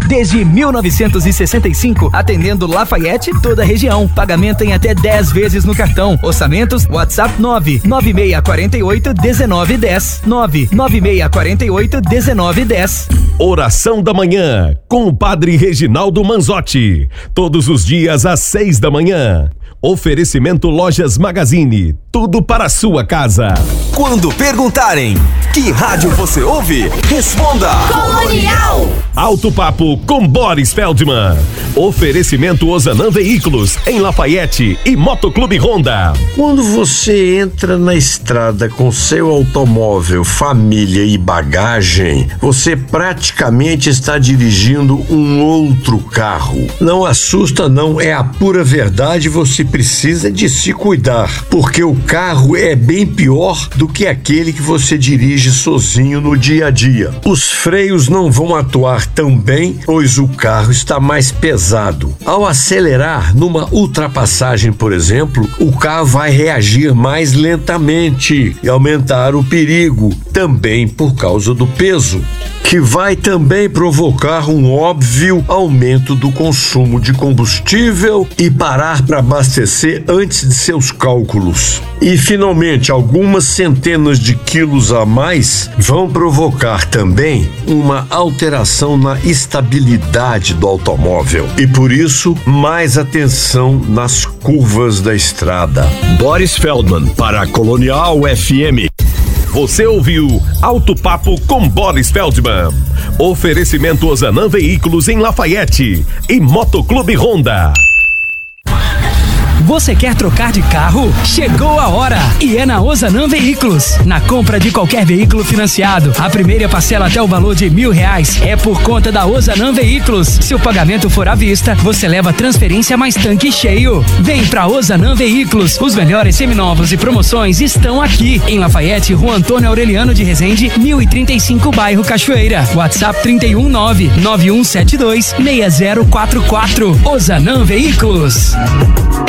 Desde 1965, atendendo Lafayette e toda a região. Pagamento em até 10 vezes no cartão. Orçamentos, WhatsApp 99648-1910. 99648-1910. Oração da Manhã, com o Padre Reginaldo Manzotti. Todos os dias às 6 da manhã. Oferecimento Lojas Magazine, tudo para a sua casa. Quando perguntarem que rádio você ouve, responda Colonial. Alto Papo com Boris Feldman. Oferecimento Ozanam Veículos, em Lafayette e Motoclube Honda. Quando você entra na estrada com seu automóvel, família e bagagem, você praticamente está dirigindo um outro carro. Não assusta não, é a pura verdade, você precisa de se cuidar, porque o carro é bem pior do que aquele que você dirige sozinho no dia a dia. Os freios não vão atuar tão bem, pois o carro está mais pesado. Ao acelerar numa ultrapassagem, por exemplo, o carro vai reagir mais lentamente e aumentar o perigo, também por causa do peso, que vai também provocar um óbvio aumento do consumo de combustível e parar para abastecer antes de seus cálculos. E, finalmente, algumas centenas de quilos a mais vão provocar também uma alteração na estabilidade do automóvel. E, por isso, mais atenção nas curvas da estrada. Boris Feldman, para a Colonial FM. Você ouviu Alto Papo com Boris Feldman. Oferecimento Ozanam Veículos em Lafayette e Motoclube Honda. Você quer trocar de carro? Chegou a hora! E é na Ozanam Veículos. Na compra de qualquer veículo financiado, a primeira parcela até o valor de R$1.000 é por conta da Ozanam Veículos. Se o pagamento for à vista, você leva transferência mais tanque cheio. Vem pra Ozanam Veículos. Os melhores seminovos e promoções estão aqui. Em Lafayette, Rua Antônio Aureliano de Resende, 1035, bairro Cachoeira. WhatsApp 319-9172-6044. Ozanam Veículos.